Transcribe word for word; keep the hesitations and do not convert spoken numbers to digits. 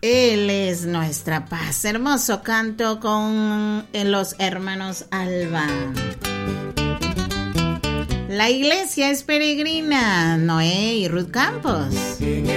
Él es nuestra paz. Hermoso canto con los hermanos Alba. La iglesia es peregrina. Noé y Ruth Campos.